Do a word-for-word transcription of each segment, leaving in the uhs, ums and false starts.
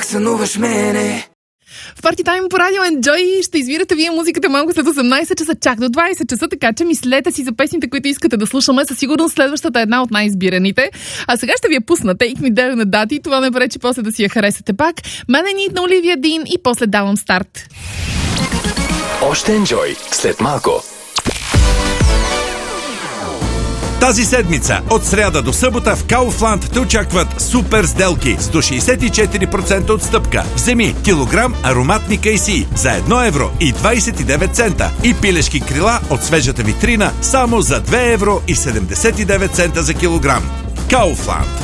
сънуваш мене. В Парти Тайм по радио Enjoy ще избирате вие музиката малко след осемнайсет часа, чак до двайсет часа, така че мислете си за песните, които искате да слушаме. Със сигурност следващата е една от най-избираните. А сега ще ви я пусна Take Me There на Дати. Това не пречи после да си я харесате пак. Мене Нит на Оливия Дин и после давам старт. Още Enjoy след малко. Тази седмица, от сряда до събота в Kaufland те очакват супер сделки с до шейсет и четири процента отстъпка. Вземи килограм ароматни кайси за едно евро и двайсет и девет цента и пилешки крила от свежата витрина само за две евро и седемдесет и девет цента за килограм. Kaufland.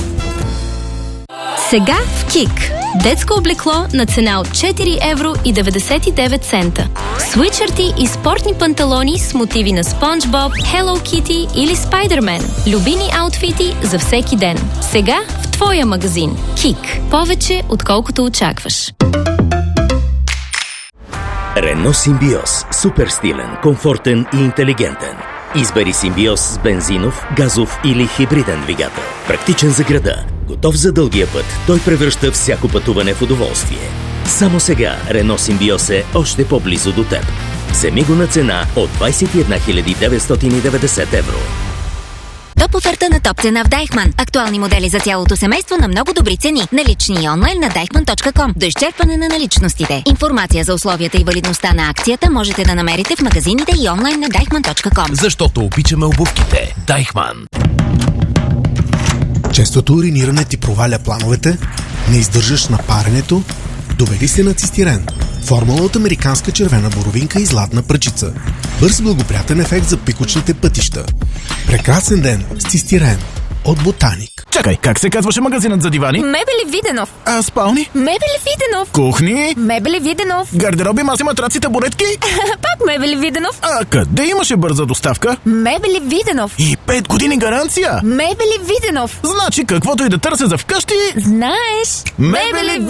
Сега в КИК. Детско облекло на цена от четири евро и деветдесет и девет цента. Свитшърти и спортни панталони с мотиви на Спонж Боб, Hello Kitty или Спайдермен. Любими аутфити за всеки ден. Сега в твоя магазин. КИК. Повече отколкото очакваш. Рено Симбиоз. Супер стилен, комфортен и интелигентен. Избери Симбиоз с бензинов, газов или хибриден двигател. Практичен за града. Готов за дългия път. Той превръща всяко пътуване в удоволствие. Само сега Рено Симбиоз е още по-близо до теб. Вземи го на цена от двайсет и една хиляди деветстотин и деветдесет евро. Топ оферта на топ цена в Дайхман. Актуални модели за цялото семейство на много добри цени. Налични и онлайн на дайхман точка ком. До изчерпване на наличностите. Информация за условията и валидността на акцията можете да намерите в магазините и онлайн на дайхман точка ком. Защото обичаме обувките. Дайхман. Честото уриниране ти проваля плановете? Не издържаш на паренето? Доведи се на цистирен. Формула от американска червена боровинка и златна пръчица. Бърз благоприятен ефект за пикочните пътища. Прекрасен ден с цистирен от Ботаник. Чакай, как се казваше магазинът за дивани? Мебели Виденов. А спални? Мебели Виденов. Кухни? Мебели Виденов. Гардероби, маси, матраци, табуретки? Пак Мебели Виденов. А къде имаше бърза доставка? Мебели Виденов. И пет години гаранция? Мебели Виденов. Значи каквото и да търся за вкъщи... Знаеш. Мебели